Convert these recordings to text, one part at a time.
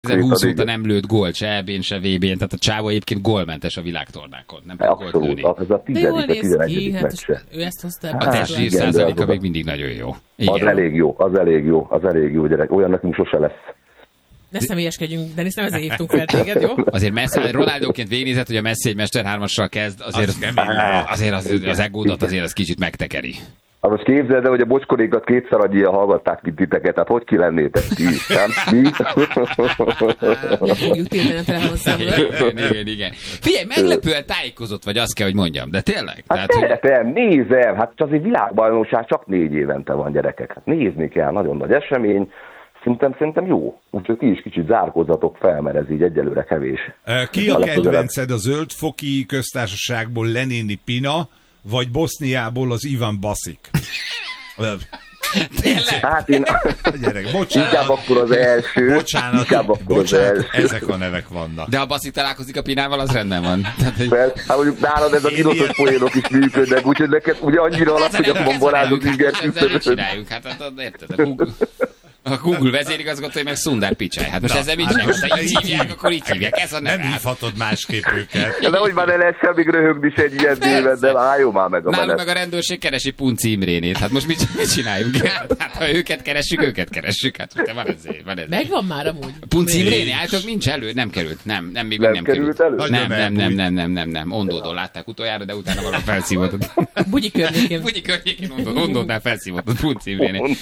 2020 óta nem lőtt gólt, se EB-n, se VB-n, tehát a csávó egyébként gólmentes a világtornákon. Nem tud gólt lőni. Az a 10-11. meccse. Ő ezt hozta. A testzsír százaléka még mindig nagyon jó. Az elég jó gyerek. Olyan nekünk sose lesz. Ne személyeskedjünk, Denis, nem ezért hívtunk fel téged, jó? Azért Messi, Ronaldóként végignézett, hogy a Messi egy Mester 3-assal kezd, azért az egódat azért az kicsit megtekeri. Most képzeld el, hogy a bocskorékat kétszer annyian hallgatták, mint titeket, hát hogy ki lennétek ti? Nem? Mi? Fogjuk tiltani a telefonszámot. Igen. Figyelj, meglepően tájékozott vagy, azt kell, hogy mondjam, de tényleg? Hát nézem, hát azért világbajnokság csak 4 évente van, gyerekek. Hát nézni kell, nagyon nagy esemény. Szerintem jó. Úgyhogy ti is kicsit zárkózzatok fel, mert ez így egyelőre kevés. Ki a kedvenced a Zöld-foki köztársaságból Lenini Pina, vagy Boszniából az Ivan Basik? Hát én... Gyerek, bocsánat. Inkább akkor az első. Bocsánat, ezek a nevek vannak. De ha Baszik találkozik a Pinával, az rendben van. Hát mondjuk nálad ez a kinoszos poénok is működnek, úgyhogy neked ugye annyira alap, hogy akkor van barátod inger küszöböd. Csináljuk, hát érted, a Google vezérigazgatója meg Sundar Pichai. Hát most ezzel mit csináljuk? Ha így hívják, akkor így hívják. Ez a neve. Nem hívhatod másképp őket. De hogy már ne lehessen még röhögni se egy ilyen néven, de álljon már meg a menet. Nálunk meg a rendőrség keresi Punci Imrénét. Hát most mit csináljunk? Hát ha őket keressük. Hát van ez. Megvan már amúgy. Punci Imréné, állítólag nincs elő, nem került. Nem került elő. Nem. Ondódól látták utoljára, de utána valami felszívódott. Bugyi környékén. Ondódnál felszívódott Punci Imréné.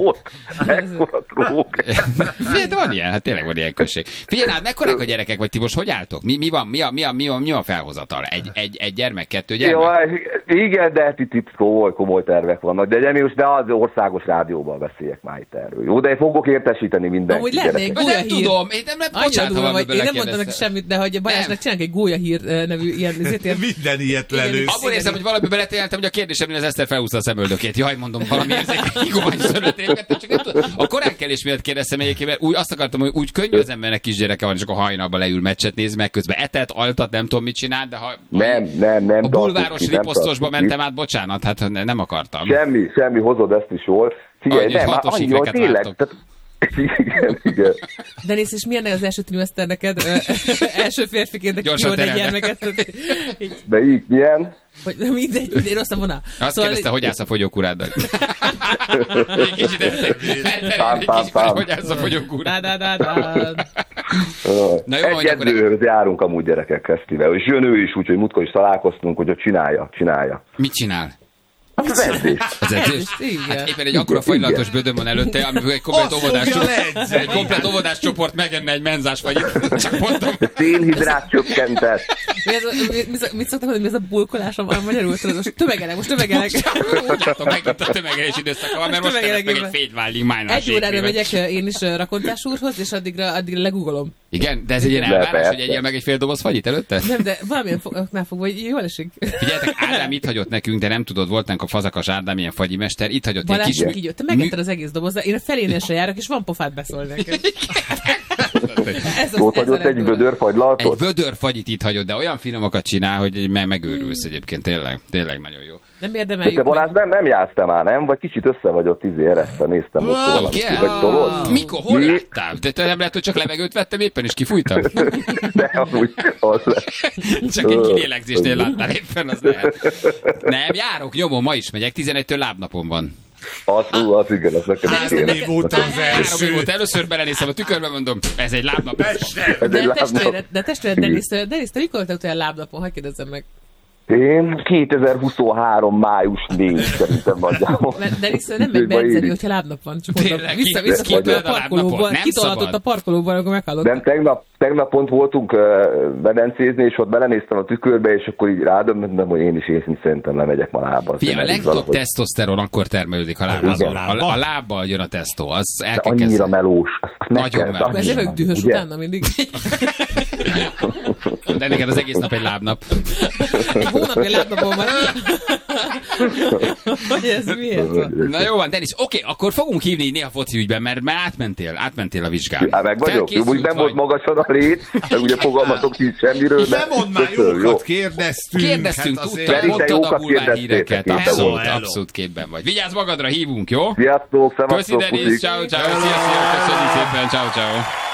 De van ilyen, hát tényleg van ilyen község. Figyelj, hát mekkorák a gyerekek vagy ti most, hogy álltok? Mi van a felhozatal? Egy gyermek, 2 gyermek? Jó, igen, de itt komoly tervek vannak. De az országos rádióban beszéljek már itt erről. Jó, de én fogok értesíteni mindenkit. Amúgy lennék nem tudom, én nem mondtam neki semmit, de hogy Balázsnak csinálunk egy gólyahír nevű ilyen ezért. Minden ilyet lelősz. Abból érzem, hogy valami beletéltem, hogy a kérdésemnél az Eszter felhúzta a szemöldökét. Jaj, mondom, valami érzékeny igóany szörötélket, csak nem tudom. A koránkelés miatt kérdeztem egyébként, mert úgy azt akartam, hogy úgy könnyű az embernek kisgyereke van, és akkor hajnalba leül meccset néz meg, közben etet, altat, nem tudom mit csinál, de ha nem, a bulváros riposztosba mentem át, bocsánat, hát nem akartam. Semmi, hozod ezt is jól. Figyelj, nem, annyi, hogy tényleg. Igen. Denis, és milyen az első trimester neked? Első férfiként, aki jól egy gyermeket. De így milyen? Hogy mindegy, rossz a vonal. Azt kérdezte, hogy állsz a fogyókúráddal? Kicsit hogy állsz a fogyókúráddal? Egyedülhöz járunk amúgy gyerekek fesztivál. És jön ő is, úgyhogy múltkor is találkoztunk, hogy csinálja. Mit csinál? Az edzés. Hát éppen egy akkora fagylatos bödön van előtte, amikor egy komplet óvodáscsoport megenne egy menzás fagyit. Csak mondtam. Szénhidrát csökkentett. Mit szoktak mondani, mi ez a bulkolás, a magyarul? Most tömegelek. Úgy látom, megint a tömegelés időszaka van, mert most meg egy fényvállíg májnál. 1 órára megyek én is Rakontás úrhoz, és addigra legugolom. Igen, de ez egy ilyen elvárás, hogy egyél meg egy fél doboz fagyit előtte? Nem, de valamilyen oknál fogva, hogy jól esik. Figyeljetek, Ádám itt hagyott nekünk, de nem tudod, voltánk a Fazakas Ádám, ilyen fagyimester, itt hagyott egy kis... Így jött, te megetted az egész doboz, de én a felénél se járok, és van pofát beszólni neked. Ott hagyott egy vödörfagylaltot? Egy vödörfagyit itt hagyott, de olyan finomokat csinál, hogy megőrülsz egyébként, tényleg nagyon jó. Nem érdemeljük meg. Te Balázs nem jártál már, nem? Vagy kicsit össze vagy ott ereszte, néztem ott valamit. Mikor? Hol láttál? Te nem lehet, hogy csak levegőt vettem éppen, és kifújtam? De amúgy az lesz. Csak egy kilélegzésnél láttál éppen, az lehet. Nem, járok, nyomon, ma is megyek, 11-től lábnapom van. Az igen, az nekem is kéne. 3 év óta az első. 3 év óta először belenéztem a tükörbe, mondom, ez egy lábnap. De testvéred, Denis, te mikor voltál utoljára lábnapon? Hadd kérdezzem meg. Én 2023. május 4 szerintem nagyjából. Denis, nem megy benzeni, hogyha lábnap van. Csak mondom, vissza a parkolóban, kitolatott a parkolóban, akkor meghallott. Nem, tegnap pont voltunk Vedencézni, és ott belenéztem a tükörbe, és akkor így rádömmentem, hogy én is szerintem lemegyek ma lábbal. Figyelj, a legtöbb tesztoszteron akkor termelődik a lábbal. A lábbal jön a tesztó, az el kell kezdeni. Annyira melós. Nagyon melós. Ez jövök dühös utána mindig. De neked az egész nap egy lábnap. Egy hónapja lábnapon van. Hogy ez miért van? Na jó van, Denis, oké, akkor fogunk hívni néha foci ügyben, mert átmentél a vizsgán. Hát meg vagyok, úgy nem volt magasan a lét, meg ugye fogalmatok így semmiről. Nem mondd már, jókat kérdeztünk. Tudtam, mondtad a bulvárhíreket. Abszolút képben vagy. Vigyázz magadra, hívunk, jó? Sziasztok, szevasztok. Köszi, Denis, ciao, szia, köszönjük szépen, ciao.